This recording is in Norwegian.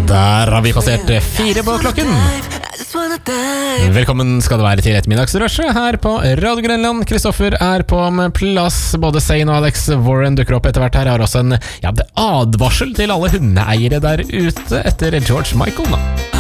Der har vi passert 4 på klokken. Velkommen skal det være til ettermiddagsrushet her på Radio Grenland. Kristoffer er på med plass. Både Zayn og Alex Warren dukker opp etter hvert her. Har også en advarsel til alle hundeeiere der ute etter George Michael nå.